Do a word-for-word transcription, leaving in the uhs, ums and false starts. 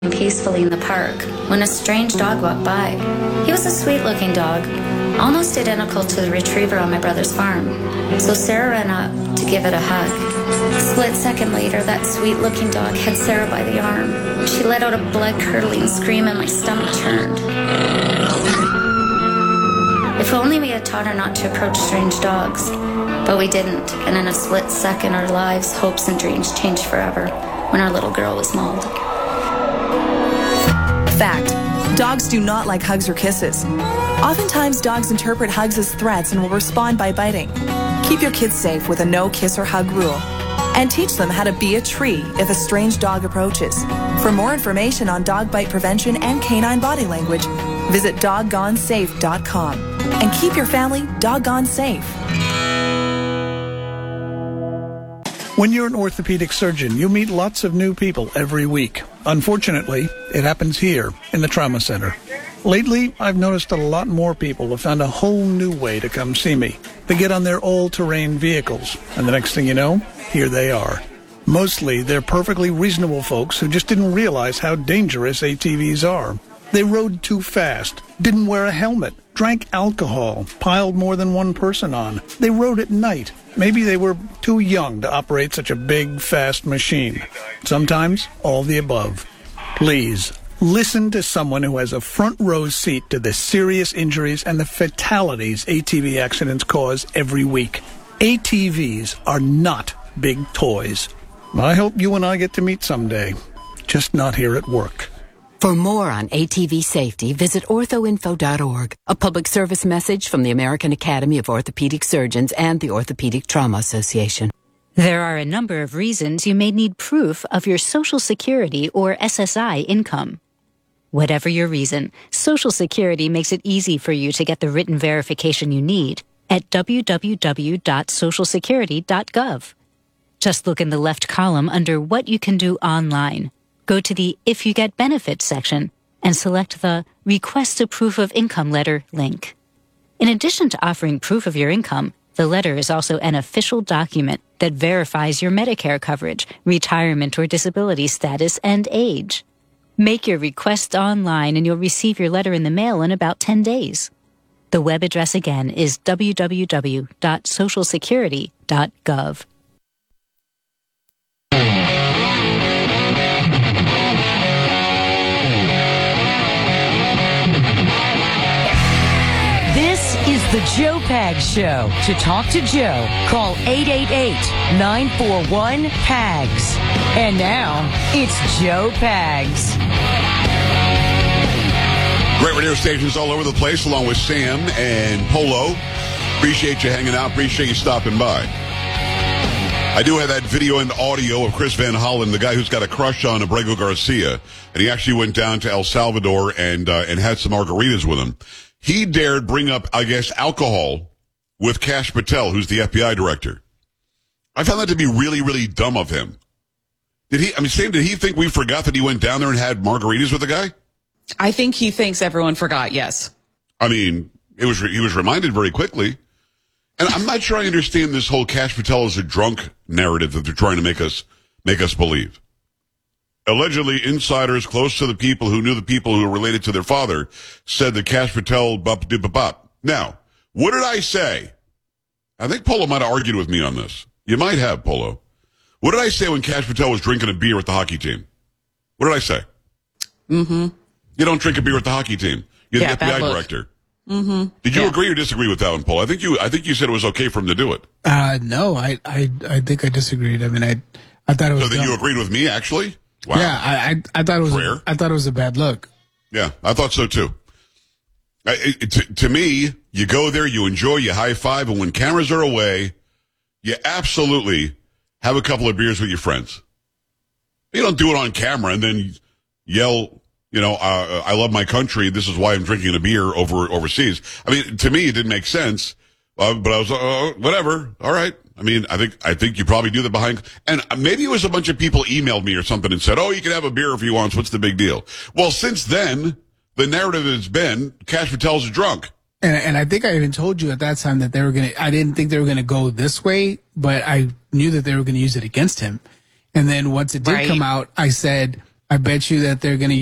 peacefully in the park when a strange dog walked by. He was a sweet-looking dog, almost identical to the retriever on my brother's farm. So Sarah ran up to give it a hug. A split second later, that sweet-looking dog had Sarah by the arm. She let out a blood-curdling scream and my stomach churned. If only we had taught her not to approach strange dogs. But we didn't, and in a split second our lives, hopes, and dreams changed forever when our little girl was mauled. Fact: dogs do not like hugs or kisses. Oftentimes, dogs interpret hugs as threats and will respond by biting. Keep your kids safe with a no kiss or hug rule. And teach them how to be a tree if a strange dog approaches. For more information on dog bite prevention and canine body language, visit doggone safe dot com. And keep your family doggone safe. When you're an orthopedic surgeon, you meet lots of new people every week. Unfortunately, it happens here in the trauma center. Lately, I've noticed a lot more people have found a whole new way to come see me. They get on their all-terrain vehicles, and the next thing you know, here they are. Mostly, they're perfectly reasonable folks who just didn't realize how dangerous A T Vs are. They rode too fast, didn't wear a helmet, drank alcohol, piled more than one person on. They rode at night. Maybe they were too young to operate such a big, fast machine. Sometimes, all the above. Please, listen to someone who has a front row seat to the serious injuries and the fatalities A T V accidents cause every week. A T Vs are not big toys. I hope you and I get to meet someday, just not here at work. For more on A T V safety, visit ortho info dot org, a public service message from the American Academy of Orthopedic Surgeons and the Orthopedic Trauma Association. There are a number of reasons you may need proof of your Social Security or S S I income. Whatever your reason, Social Security makes it easy for you to get the written verification you need at w w w dot social security dot gov. Just look in the left column under What You Can Do Online. Go to the If You Get Benefits section and select the Request a Proof of Income letter link. In addition to offering proof of your income, the letter is also an official document that verifies your Medicare coverage, retirement or disability status, and age. Make your request online and you'll receive your letter in the mail in about ten days. The web address again is w w w dot social security dot gov. This is the Joe Pags Show. To talk to Joe, call eight eight eight, nine four one, P A G S. And now, it's Joe Pags. Great radio stations all over the place, along with Sam and Polo. Appreciate you hanging out. Appreciate you stopping by. I do have that video and audio of Chris Van Hollen, the guy who's got a crush on Abrego Garcia, and he actually went down to El Salvador and uh, and had some margaritas with him. He dared bring up, I guess, alcohol with Kash Patel, who's the F B I director. I found that to be really, really dumb of him. Did he? I mean, Sam, did he think we forgot that he went down there and had margaritas with the guy? I think he thinks everyone forgot. Yes. I mean, it was he was reminded very quickly. And I'm not sure I understand this whole Kash Patel is a drunk narrative that they're trying to make us make us believe. Allegedly, insiders close to the people who knew the people who were related to their father said that Kash Patel bop dip bop. Now, what did I say? I think Polo might have argued with me on this. You might have, Polo. What did I say when Kash Patel was drinking a beer with the hockey team? What did I say? Mm-hmm. You don't drink a beer with the hockey team. You're yeah, the F B I look. director. Mm-hmm. Did you yeah. agree or disagree with that one, Paul? I think you. I think you said it was okay for him to do it. Uh, no, I, I, I think I disagreed. I mean, I, I thought it was. So then dumb. you agreed with me, actually? Wow. Yeah, I, I, I thought it was. Rare. A, I thought it was a bad look. Yeah, I thought so too. I, it, to, to me, you go there, you enjoy, you high five, and when cameras are away, you absolutely have a couple of beers with your friends. You don't do it on camera and then yell. You know, uh, I love my country. This is why I'm drinking a beer over overseas. I mean, to me, it didn't make sense. Uh, but I was, uh, whatever. All right. I mean, I think, I think you probably do that behind, and maybe it was a bunch of people emailed me or something and said, oh, you can have a beer if you want. What's the big deal? Well, since then, the narrative has been Kash Patel's drunk. And, and I think I even told you at that time that they were going to, I didn't think they were going to go this way, but I knew that they were going to use it against him. And then once it did right. come out, I said, I bet you that they're going to